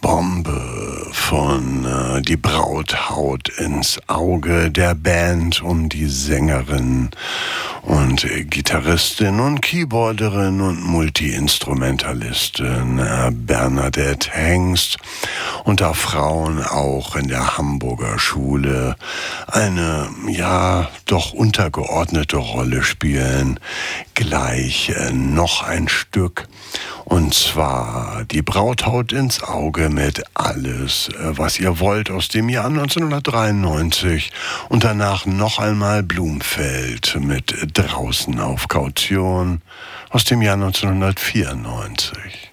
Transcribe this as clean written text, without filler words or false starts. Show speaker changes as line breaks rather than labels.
Bombe von Die Braut haut ins Auge, der Band um die Sängerin und Gitarristin und Keyboarderin und Multi-Instrumentalistin Bernadette Hengst, und da Frauen auch in der Hamburger Schule eine, ja, doch untergeordnete Rolle spielen, gleich noch ein Stück. Und zwar Die Braut haut ins Auge mit Alles, was ihr wollt, aus dem Jahr 1993. Und danach noch einmal Blumfeld mit Draußen auf Kaution aus dem Jahr 1994.